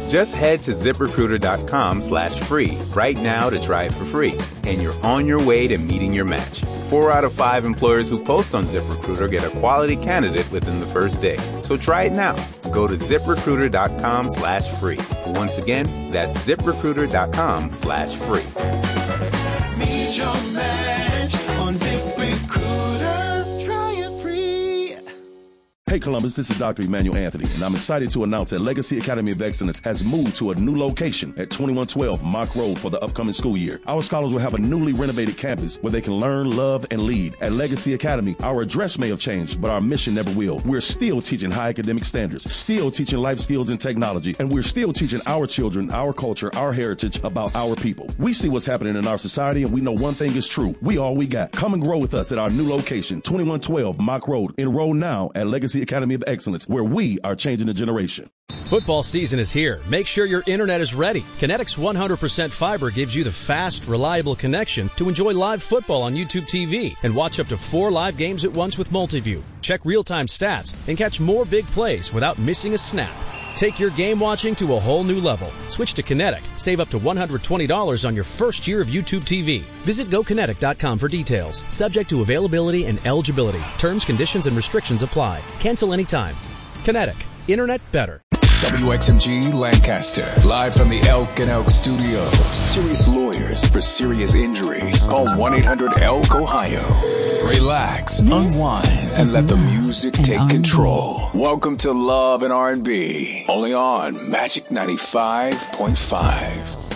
Just head to ZipRecruiter.com/free right now to try it for free. And you're on your way to meeting your match. 4 out of 5 employers who post on ZipRecruiter get a quality candidate within the first day. So try it now. Go to ZipRecruiter.com/free. Once again, that's ZipRecruiter.com/free. Meet your match on ZipRecruiter. Try it free. Hey Columbus, this is Dr. Emmanuel Anthony, and I'm excited to announce that Legacy Academy of Excellence has moved to a new location at 2112 Mock Road for the upcoming school year. Our scholars will have a newly renovated campus where they can learn, love, and lead. At Legacy Academy, our address may have changed, but our mission never will. We're still teaching high academic standards, still teaching life skills and technology, and we're still teaching our children, our culture, our heritage about our people. We see what's happening in our society, and we know one thing is true. We all we got. Come and grow with us at our new location, 2112 Mock Road. Enroll now at Legacy Academy of Excellence, where we are changing the generation. Football season is here. Make sure your internet is ready. Kinetic's 100% fiber gives you the fast, reliable connection to enjoy live football on YouTube TV and watch up to 4 live games at once with Multiview. Check real-time stats and catch more big plays without missing a snap. Take your game watching to a whole new level. Switch to Kinetic. Save up to $120 on your first year of YouTube TV. Visit GoKinetic.com for details. Subject to availability and eligibility. Terms, conditions, and restrictions apply. Cancel anytime. Kinetic. Internet better. WXMG Lancaster, live from the Elk and Elk Studios. Serious lawyers for serious injuries. Call 1-800-ELK Ohio. Relax, unwind, and let the music take control. Welcome to Love and R&B, only on Magic 95.5.